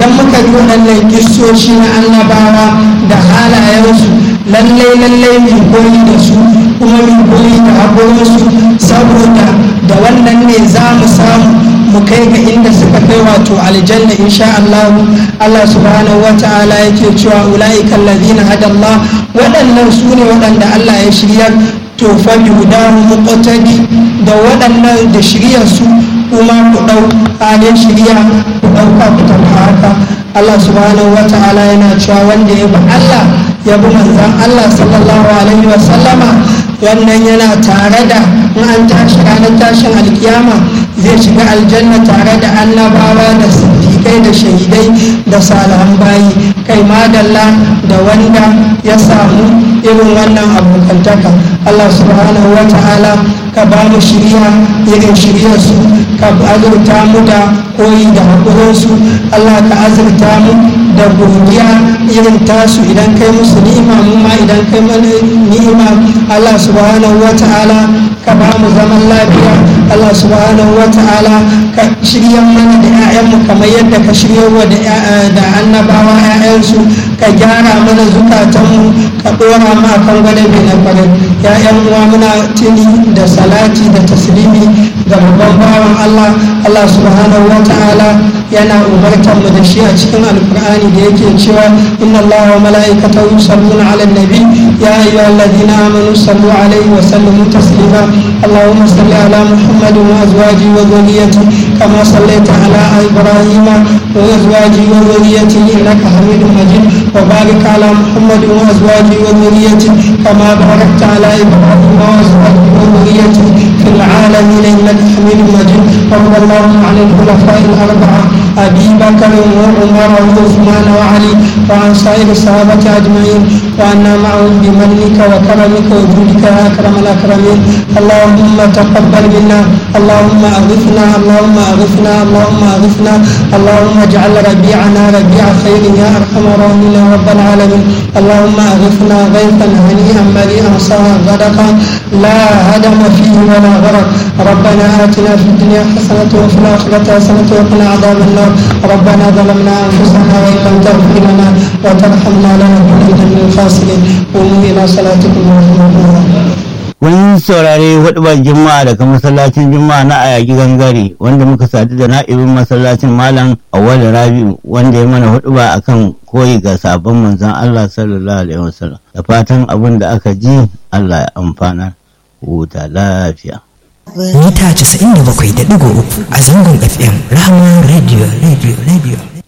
idan muka yi waɗannan kissoshi na annabawa da halayensu lallai mu koyi da su kuma mu koyi da haƙorinsu, saboda da wannan ne za mu samu mu kai ga inda suka kai, wato aljanna insha Allah. Allah subhanahu wata'ala yake cewa ulaika allazina hadallah, waɗannan su ne waɗanda Allah ya shiryar, to fa bi hudahu muqtadi, da waɗannan da shiryar su kuma ku ɗau halin shirya ku ɗauka ku tafi haka. Allah subhanahu wata'ala yana cewa wanda ya bi Allah ya bi manzon Allah sallallahu alaihi wa sallama, wannan yana tare da in an tashi ranar tashin alkiyama zai shiga aljanna tare da annabawa da siddiƙai da shahidai da salihan bayi. Kai madalla da wanda ya samu irin wannan abokantaka. Allah subhanahu wa ta'ala ka ba mu shirya irin shiryarsu, ka azurta mu da koyi da haƙurinsu. Allah ka azurta mu da godiya irin tasu idan kai musu ni'ima, mu ma idan kai mana ni'ima. Allah subhanahu wa ta'ala ka ba mu zaman lafiya. Allah subhanahu wa ta'ala ka shirya mana da 'ya'yanmu kamar yadda ka shiryawa da annabawa 'ya'yansu, ka gyara mana zukatanmu, ka ɗora mu akan gwadabe na kwarai. 'Ya'yan uwa muna tuni da salati da taslimi ga babban bawan Allah. Allah subhanahu wa ta'ala yana umartar mu da shi a cikin alkur'ani da yake cewa inna Allaha wa mala'ikatahu yusalluna 'alan nabi ya ayyuhalladhina amanu sallu 'alaihi wa sallimu taslima. Allahumma salli ala Muhammadin wa azwajihi wa dhurriyyatihi kama sallaita ala Ibrahim wa azwajihi wa dhurriyyatihi innaka Hamidum Majid, wa barik ala Muhammadin wa azwajihi wa dhurriyyatihi kama barakta ala Ibrahim wa azwajihi wa dhurriyyatihi fil 'alamin innaka Hamidum Majid. وارض اللهم عن الخلفاء الأربعة أبي بكر وعمر وعثمان وعلي وعن سائر الصحابة أجمعين وعنا معهم بمنك وكرمك وجودك يا أكرم الأكرمين. اللهم تقبل منا، اللهم أغثنا، اللهم أغثنا، اللهم أغثنا، اللهم اجعل ربيعنا ربيع خير يا أرحم الراحمين يا رب العالمين. اللهم أغثنا غيثا هنيئا مريئا سواء غدقا لا هدم فيه ولا غرق. ربنا آتنا في الدنيا حسنة وفي الآخرة حسنة وقنا عذاب النار. ربنا ظلمنا أنفسنا وإن لم تغفر لنا وترحمنا لنكونن من الخاسرين. قوموا إلى صلاتكم ورحمة الله. Kun saurari huɗubar Juma'a daga masallacin Juma'a na Ayagi Gangare, wanda muka sadu da na'ibin masallacin Malam Awwal Rabi'u, wanda ya mana huɗuba akan koyi ga sabon manzon Allah sallallahu alaihi wasallam. Da fatan abin da aka ji Allah ya amfana. Huta lafiya. Mita 97.3 a zangon FM Rahama Radio.